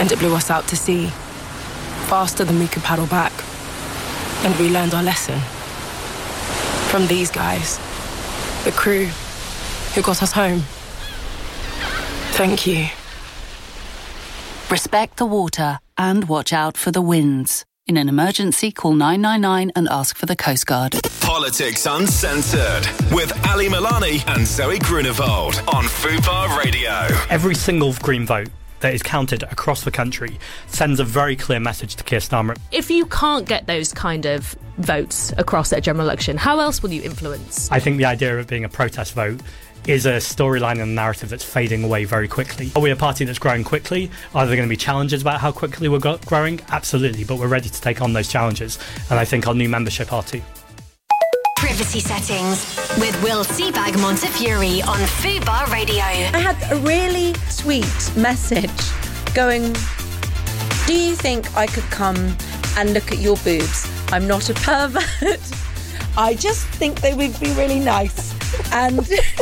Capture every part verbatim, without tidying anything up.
and it blew us out to sea, faster than we could paddle back. And we learned our lesson. From these guys, the crew, who got us home. Thank you. Respect the water and watch out for the winds. In an emergency, call nine nine nine and ask for the Coast Guard. Politics Uncensored with Ali Milani and Zoe Grunewald on Fubar Radio. Every single Green vote that is counted across the country sends a very clear message to Keir Starmer. If you can't get those kind of votes across at a general election, how else will you influence? I think the idea of it being a protest vote is a storyline and a narrative that's fading away very quickly. Are we a party that's growing quickly? Are there going to be challenges about how quickly we're go- growing? Absolutely, but we're ready to take on those challenges, and I think our new membership are too. Privacy Settings with Will Seabag Montefiore on Fubar Radio. I had a really sweet message going, do you think I could come and look at your boobs? I'm not a pervert. I just think they would be really nice. And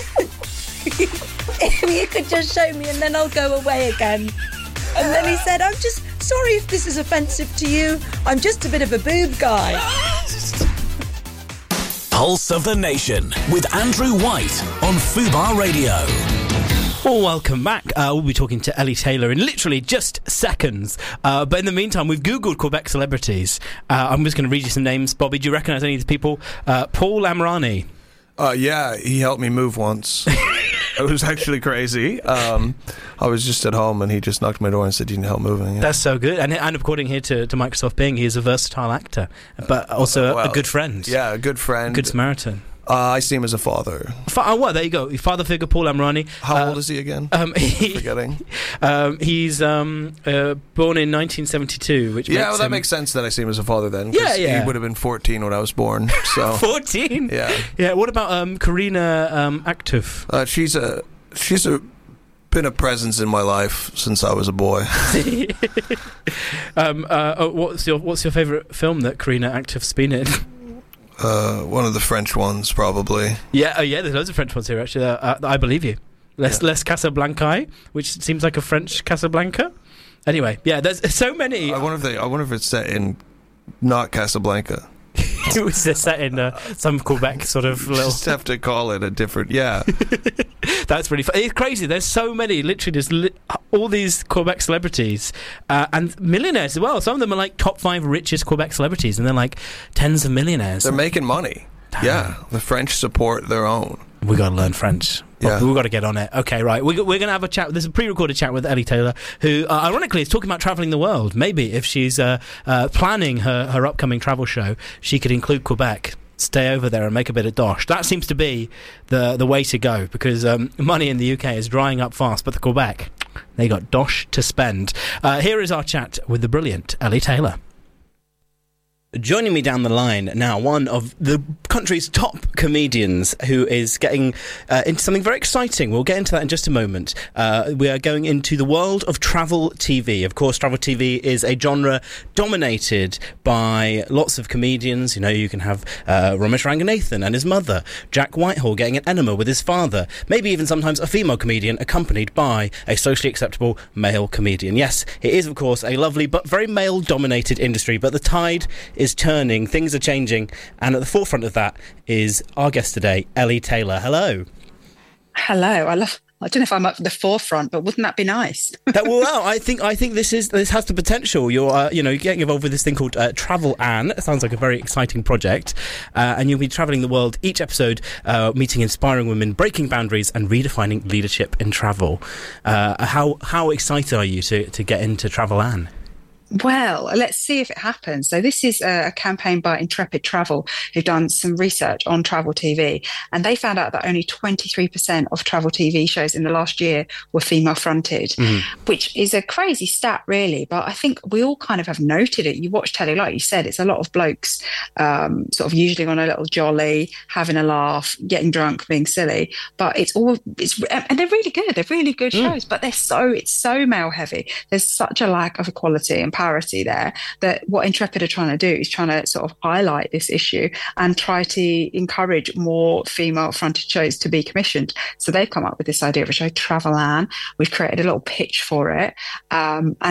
if you could just show me and then I'll go away again. And then he said, I'm just sorry if this is offensive to you. I'm just a bit of a boob guy. Pulse of the Nation with Andrew White on Fubar Radio. Well, welcome back. Uh, we'll be talking to Ellie Taylor in literally just seconds. Uh, but in the meantime, we've Googled Quebec celebrities. Uh, I'm just going to read you some names. Bobby, do you recognise any of these people? Uh, Paul Amrani. Uh, yeah, he helped me move once. It was actually crazy. Um, I was just at home and he just knocked on my door and said, you need help moving. Yeah. That's so good. And, and according here to, to Microsoft Bing, he is a versatile actor, but also well, a good friend. Yeah, a good friend. A good Samaritan. Uh, I see him as a father. Fa- oh, well, there you go. Father figure, Paul Amrani. How uh, old is he again? Um, he, forgetting. Um, he's um, uh, born in nineteen seventy-two, which yeah, makes well, that him... makes sense that I see him as a father then. Yeah, yeah. He would have been fourteen when I was born. So fourteen? Yeah. Yeah. What about um, Karina um, Active? Uh, she's a she's a been a presence in my life since I was a boy. um, uh, oh, what's your What's your favourite film that Karina Active's been in? Uh, one of the French ones, probably. Yeah, oh yeah, there's loads of French ones here, actually. Uh, uh, I believe you. Les, yeah. Les Casablanca, which seems like a French Casablanca. Anyway, yeah, there's so many. I wonder if they. I wonder if it's set in not Casablanca. It was set in uh, some Quebec sort of little... Just have to call it a different... Yeah. That's really fun. It's crazy. There's so many, literally, there's li- all these Quebec celebrities uh, and millionaires as well. Some of them are like top five richest Quebec celebrities, and they're like tens of millionaires. They're making money. Damn. Yeah. The French support their own. We got to learn French. Yeah. We've got to get on it. Okay, right. We're, we're going to have a chat. There's a pre-recorded chat with Ellie Taylor, who, uh, ironically, is talking about travelling the world. Maybe if she's uh, uh, planning her, her upcoming travel show, she could include Quebec, stay over there and make a bit of dosh. That seems to be the, the way to go, because um, money in the U K is drying up fast, but the Quebec, they got dosh to spend. Uh, here is our chat with the brilliant Ellie Taylor. Joining me down the line now, one of the country's top comedians who is getting uh, into something very exciting. We'll get into that in just a moment. Uh, we are going into the world of travel T V. Of course, travel T V is a genre dominated by lots of comedians. You know, you can have uh, Ramesh Ranganathan and his mother, Jack Whitehall getting an enema with his father, maybe even sometimes a female comedian accompanied by a socially acceptable male comedian. Yes, it is, of course, a lovely but very male-dominated industry, but the tide is turning, things are changing, and at the forefront of that is our guest today, Ellie Taylor. Hello. Hello. I love. I don't know if I'm up for the forefront, but wouldn't that be nice? that, well, I think I think this is this has the potential. You're uh, you know getting involved with this thing called uh, Travel Anne. It sounds like a very exciting project, uh, and you'll be travelling the world each episode, uh, meeting inspiring women, breaking boundaries, and redefining leadership in travel. Uh, how how excited are you to to get into Travel Anne? Well, let's see if it happens. So this is a campaign by Intrepid Travel, who've done some research on travel T V, and they found out that only twenty-three percent of travel T V shows in the last year were female-fronted, mm-hmm. which is a crazy stat, really. But I think we all kind of have noted it. You watch telly, like you said, it's a lot of blokes um, sort of usually on a little jolly, having a laugh, getting drunk, being silly. But it's all, it's and they're really good. They're really good mm. shows, but they're so, it's so male-heavy. There's such a lack of equality and parity there that what Intrepid are trying to do is trying to sort of highlight this issue and try to encourage more female fronted shows to be commissioned. So they've come up with this idea of a show, Travel Anne. We've created a little pitch for it, um, and